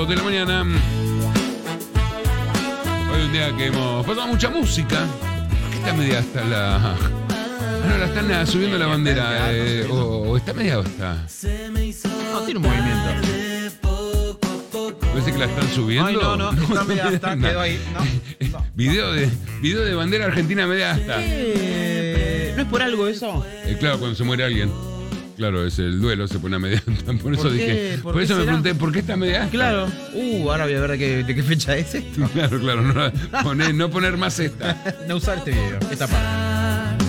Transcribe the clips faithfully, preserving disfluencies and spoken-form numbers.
De la mañana. Hoy un día que hemos pasado mucha música. ¿Por qué está media hasta la... Ah, no, la están subiendo la bandera. Eh, o, o está media o está. No, tiene un movimiento. Parece que la están subiendo. Ay, no, no, está media hasta, quedó ahí. No, no. Video de, video de bandera argentina media hasta. Eh, ¿No es por algo eso? Eh, claro, cuando se muere alguien. Claro, es el duelo, se pone a media hasta. Por eso ¿Por dije. ¿Por, por eso me será? pregunté, ¿por qué está media hasta? Claro. Uh, ahora voy a ver de qué, de qué fecha es esto. Claro, claro. No, poner, no poner más esta. No usar este video, esta parte.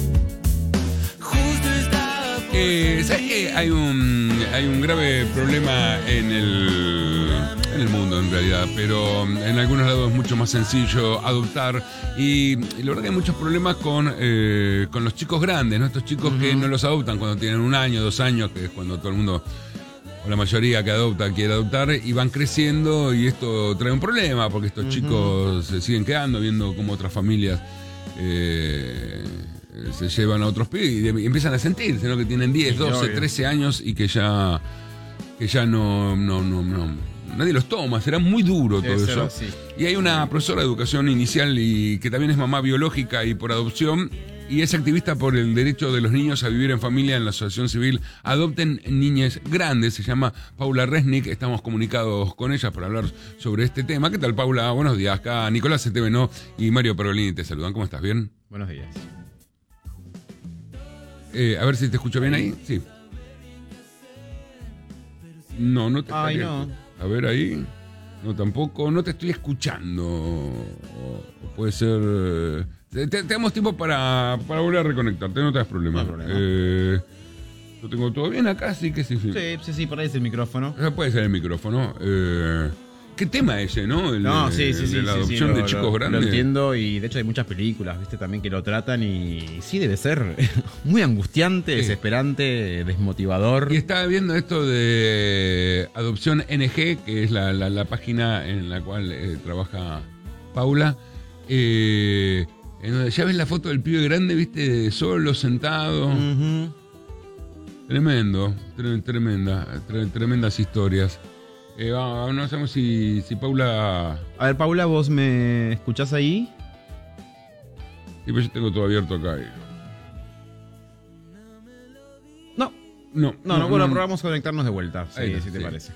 Eh, ¿Sabes qué? Hay un, hay un grave problema en el, en el mundo, en realidad, pero en algunos lados es mucho más sencillo adoptar. Y, y la verdad que hay muchos problemas con, eh, con los chicos grandes, ¿no? Estos chicos uh-huh. que no los adoptan cuando tienen un año, dos años, que es cuando todo el mundo, o la mayoría que adopta, quiere adoptar, y van creciendo, y esto trae un problema, porque estos uh-huh. chicos se siguen quedando, viendo cómo otras familias... Eh, se llevan a otros pibes y empiezan a sentirse, ¿no? Que tienen diez, doce, trece años y que ya que ya no, no, no, no nadie los toma, será muy duro todo eso. Así. Y hay una profesora de educación inicial y que también es mamá biológica y por adopción y es activista por el derecho de los niños a vivir en familia en la asociación civil Adopten Niñes Grandes, se llama Paula Resnick, estamos comunicados con ella para hablar sobre este tema. ¿Qué tal, Paula? Buenos días, acá Nicolás Seteveno y Mario Perolini te saludan, ¿cómo estás? ¿Bien? Buenos días. Eh, a ver si te escucho bien ahí. Sí. No, no te Ay, no. A ver ahí. No, tampoco. No te estoy escuchando. O, o puede ser... Te, te, tenemos tiempo para, para volver a reconectarte. No te das problema. No hay problema. Eh, lo tengo todo bien acá, sí que sí. Sí, sí, sí, por ahí es el micrófono. Puede ser el micrófono. Eh... ¿Qué tema ese, no? El, no, sí, sí, el sí. de la sí, adopción sí, de lo, chicos lo, grandes. Lo entiendo y de hecho hay muchas películas, viste, también que lo tratan y sí debe ser muy angustiante, sí. Desesperante, desmotivador. Y estaba viendo esto de Adopción N G, que es la, la, la página en la cual eh, trabaja Paula. Eh, en donde ya ves la foto del pibe grande, viste, solo, sentado. Uh-huh. Tremendo, tre- tremenda, tre- tremendas historias. Eh, no, no sabemos si, si Paula... A ver, Paula, ¿vos me escuchás ahí? Sí, pero yo tengo todo abierto acá. No. No, no, no, bueno, no, vamos a conectarnos de vuelta, sí, ahí, si te sí. parece.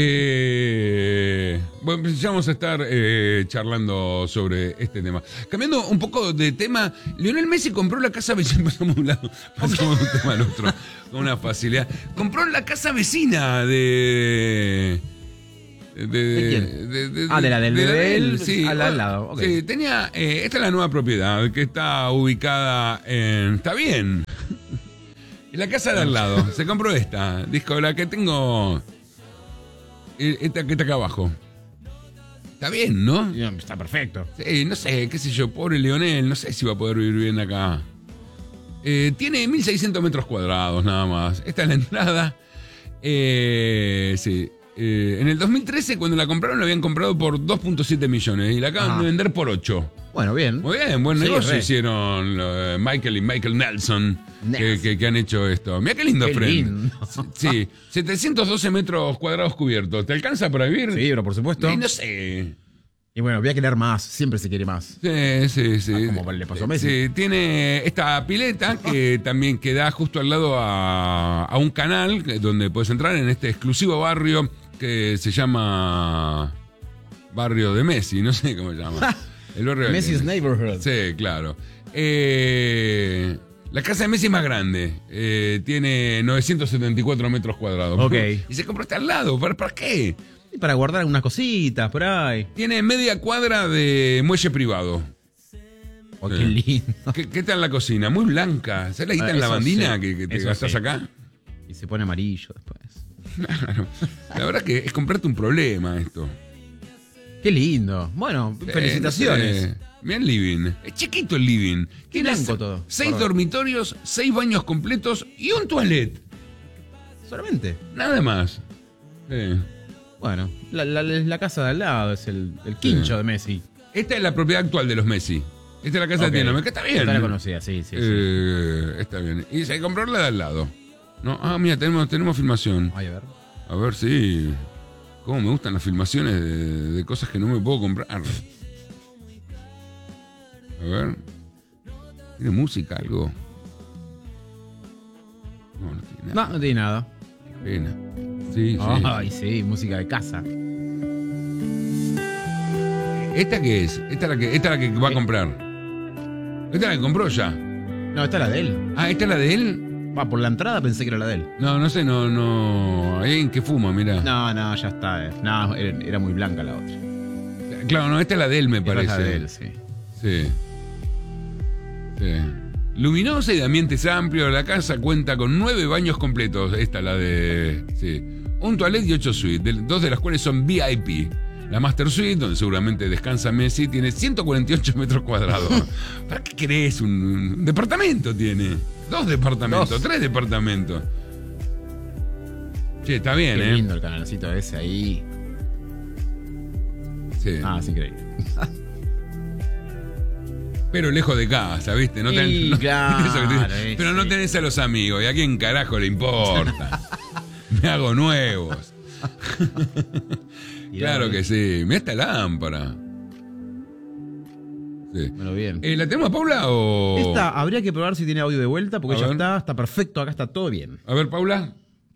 Eh, bueno, pues ya vamos a estar eh, charlando sobre este tema. Cambiando un poco de tema, Lionel Messi compró la casa vecina. Pasamos de un lado, pasamos de un tema al otro, con una facilidad. Compró la casa vecina de... ¿De, ¿De quién? De, de, ah, de la del de bebé, él, sí. Al, al lado. Okay. Sí, tenía. Eh, esta es la nueva propiedad que está ubicada en. Está bien. En la casa de al lado. Se compró esta. Dijo, la que tengo. Esta que está acá abajo. Está bien, ¿no? Está perfecto. Sí, no sé, qué sé yo, pobre Lionel. No sé si va a poder vivir bien acá. Eh, tiene mil seiscientos metros cuadrados, nada más. Esta es la entrada. Eh, sí. Eh, en el dos mil trece, cuando la compraron, la habían comprado por dos punto siete millones y la acaban Ajá. de vender por ocho. Bueno, bien. Muy bien, buen sí, negocio re. hicieron uh, Michael y Michael Nelson, que, que, que han hecho esto. Mira qué lindo, qué friend. Lindo. Sí, setecientos doce metros cuadrados cubiertos. ¿Te alcanza para vivir? Sí, pero por supuesto. Y no sé. Y bueno, voy a querer más, siempre se quiere más. Sí, sí, sí. Ah, como le pasó a Messi. Sí, tiene esta pileta que también queda justo al lado a, a un canal donde puedes entrar en este exclusivo barrio que se llama Barrio de Messi, no sé cómo se llama. El barrio Messi's de... Neighborhood. Sí, claro. Eh, la casa de Messi es más grande. Eh, tiene novecientos setenta y cuatro metros cuadrados. Ok. Y se compró este al lado. ¿Para, para qué? Y para guardar algunas cositas por ahí. Tiene media cuadra de muelle privado. Oh, sí. Qué lindo. ¿Qué, ¿Qué tal la cocina? Muy blanca. ¿Sabes la guita ah, en lavandina sí. que, que te eso gastás sí. acá? Y se pone amarillo después. Claro. La verdad que es comprarte un problema esto. Qué lindo. Bueno, eh, felicitaciones. No sé. Mirá el living. Es chiquito el living. Tiene blanco todo. Seis Perdón. dormitorios, seis baños completos y un toilet. ¿Solamente? Nada más. Sí. Bueno, la, la, la casa de al lado es el, el quincho sí. de Messi. Esta es la propiedad actual de los Messi. Esta es la casa okay. de Tiena. Que está bien. Esta la conocida, sí, sí. Eh, sí. Está bien. Y se compró la de al lado. No, ah, mira, tenemos, tenemos filmación. Ay, a ver. A ver si. Cómo me gustan las filmaciones de, de cosas que no me puedo comprar. A ver. ¿Tiene música algo? No, no tiene nada. No, no tiene nada. Qué pena. Sí, Ay, sí. sí, música de casa. ¿Esta qué es? Esta es la que, esta es la que va a comprar. Esta es la que compró ya. No, esta es la de él. Ah, ¿esta es la de él? Va, por la entrada pensé que era la de él. No, no sé, no, no. Hay alguien que fuma, mira. No, no, ya está. eh. No, era, era muy blanca la otra. Claro, no, esta es la de él, me Esta parece. es la de él, sí. Sí. Sí. Luminosa y de ambientes amplios, la casa cuenta con nueve baños completos. Esta es la de. Sí. Un toilet y ocho suites, de- dos de las cuales son V I P. La Master Suite, donde seguramente descansa Messi, tiene ciento cuarenta y ocho metros cuadrados. ¿Para qué querés? Un, un departamento tiene. Dos departamentos, Dos. tres departamentos. Che, está bien, Qué ¿eh? lindo el canalcito ese ahí. Sí. Ah, es increíble. Pero lejos de casa, ¿viste? No Sí, tenés, no- claro, eso que te dicen, eh, pero no sí. tenés a los amigos. ¿Y a quién carajo le importa? Me hago nuevos. Claro que sí. Mira esta lámpara. Sí. Bueno, bien. Eh, ¿La tenemos a Paula o...? Esta habría que probar si tiene audio de vuelta, porque A ya ver. está, está perfecto, acá está todo bien. A ver, Paula.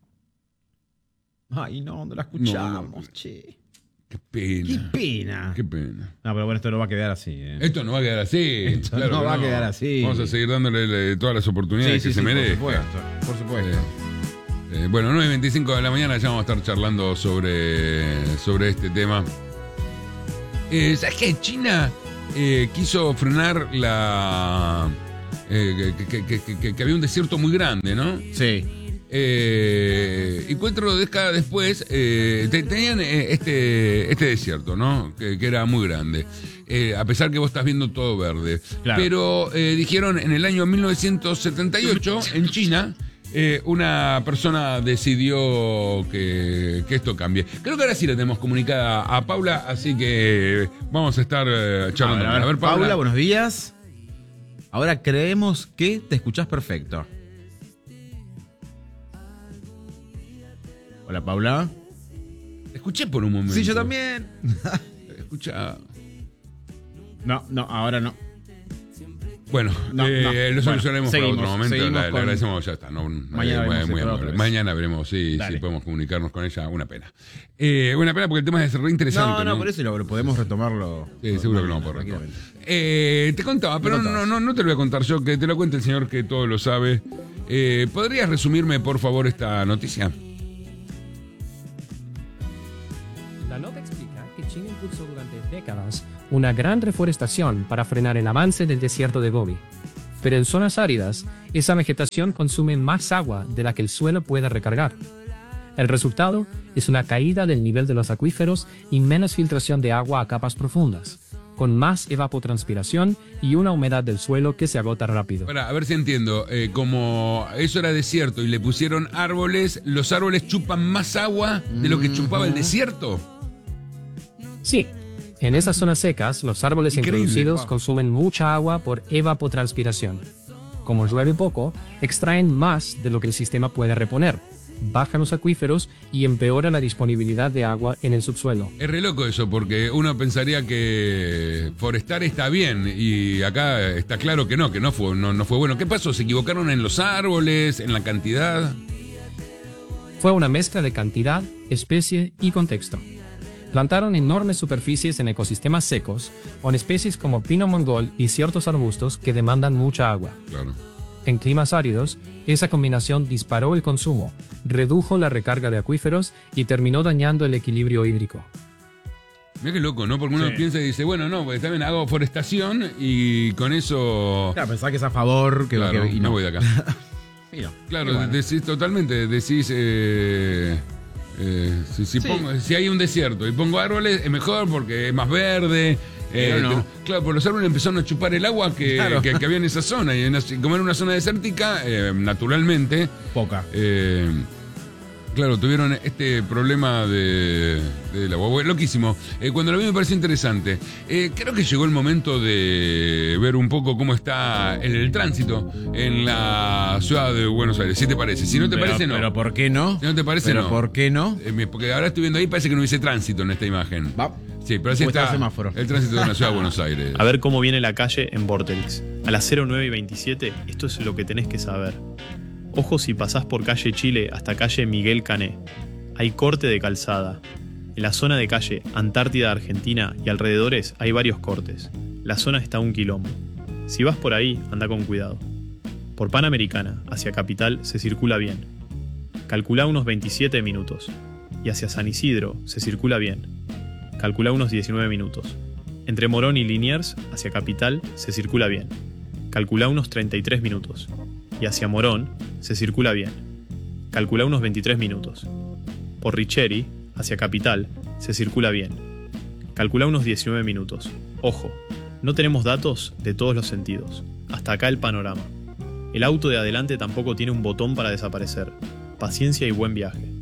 Ay, no, no la escuchamos, No, no. che. Qué pena. Qué pena. Qué pena. No, pero bueno, esto no va a quedar así, eh. Esto no va a quedar así. Esto claro no que va a quedar así. Vamos a seguir dándole eh, todas las oportunidades que se merezca. por supuesto, por supuesto. Eh, eh, bueno, nueve y veinticinco de la mañana ya vamos a estar charlando sobre, sobre este tema. Eh, ¿Sabes qué? China eh, quiso frenar la... eh, que, que- que- que- que había un desierto muy grande, ¿no? Sí. Eh, y cuatro décadas después eh, te- tenían eh, este, este desierto, ¿no? Que, que era muy grande. Eh, a pesar que vos estás viendo todo verde. Claro. Pero eh, dijeron en el año mil novecientos setenta y ocho, en China, eh, una persona decidió que, que esto cambie. Creo que ahora sí la tenemos comunicada a Paula, así que vamos a estar eh, charlando. A ver, a ver, Paula. Paula, buenos días. Ahora creemos que te escuchás perfecto. Hola, Paula. Escuché por un momento. Sí, yo también. Escucha. No, no, ahora no. Bueno, No, eh, no. lo solucionaremos Bueno, para otro seguimos, momento. seguimos La- Le con- agradecemos, ya está. No, Mañana eh, veremos muy si puedo amable. otra vez. Mañana veremos si, Dale. si podemos comunicarnos con ella. Una pena. Eh, una pena porque el tema es re interesante. No, No, no, por eso lo, lo podemos retomarlo. Sí, seguro que no, por Mañana, rato. tranquilamente. Eh, te contaba, pero no, contabas. no, no te lo voy a contar yo, que te lo cuente el señor que todo lo sabe. Eh, ¿Podrías resumirme, por favor, esta noticia? La nota explica que China impulsó durante décadas una gran reforestación para frenar el avance del desierto de Gobi. Pero en zonas áridas, esa vegetación consume más agua de la que el suelo puede recargar. El resultado es una caída del nivel de los acuíferos y menos filtración de agua a capas profundas, con más evapotranspiración y una humedad del suelo que se agota rápido. Para, a ver si entiendo. Eh, como eso era desierto y le pusieron árboles, ¿los árboles chupan más agua de lo que chupaba el desierto? Sí, en esas zonas secas, los árboles Increíble, introducidos wow. consumen mucha agua por evapotranspiración. Como llueve poco, extraen más de lo que el sistema puede reponer, bajan los acuíferos y empeora la disponibilidad de agua en el subsuelo. Es re loco eso, porque uno pensaría que forestar está bien y acá está claro que no, que no fue, no, no fue bueno. ¿Qué pasó? ¿Se equivocaron en los árboles, en la cantidad? Fue una mezcla de cantidad, especie y contexto. Plantaron enormes superficies en ecosistemas secos, con especies como pino mongol y ciertos arbustos que demandan mucha agua. Claro. En climas áridos, esa combinación disparó el consumo, redujo la recarga de acuíferos y terminó dañando el equilibrio hídrico. Mira qué loco, ¿no? Porque uno Sí. piensa y dice, bueno, no, pues también hago forestación y con eso... Claro, pensá que es a favor, que, Claro, que- y no no. voy de acá. Y no. Claro, Y bueno. decís totalmente, decís... eh, eh, si, si, Sí. pongo- si hay un desierto y pongo árboles, es mejor porque es más verde. eh, Pero no. te- claro, porque los árboles empezaron a chupar el agua que, Claro. que, que había en esa zona. Y en, una- como era una zona desértica, eh, naturalmente, Poca. eh, Claro, tuvieron este problema de, de la guagua. Loquísimo. Eh, cuando lo vi me pareció interesante. Eh, creo que llegó el momento de ver un poco cómo está el, el tránsito en la ciudad de Buenos Aires. ¿Sí te parece? Si no te pero, parece, no. Pero ¿por qué no? Si no te parece, pero no. ¿por qué no? Eh, porque ahora estoy viendo ahí, parece que no hubiese tránsito en esta imagen. Va. Sí, pero así Como está está el semáforo. el tránsito de la ciudad de Buenos Aires. A ver cómo viene la calle en Vorterix. A las cero nueve y veintisiete, esto es lo que tenés que saber. Ojo si pasás por calle Chile hasta calle Miguel Cané. Hay corte de calzada. En la zona de calle Antártida Argentina y alrededores hay varios cortes. La zona está a un quilombo. Si vas por ahí, anda con cuidado. Por Panamericana, hacia Capital, se circula bien. Calculá unos veintisiete minutos. Y hacia San Isidro, se circula bien. Calculá unos diecinueve minutos. Entre Morón y Liniers, hacia Capital, se circula bien. Calculá unos treinta y tres minutos. Y hacia Morón, se circula bien. Calculá unos veintitrés minutos. Por Richeri, hacia Capital, se circula bien. Calculá unos diecinueve minutos. Ojo, no tenemos datos de todos los sentidos. Hasta acá el panorama. El auto de adelante tampoco tiene un botón para desaparecer. Paciencia y buen viaje.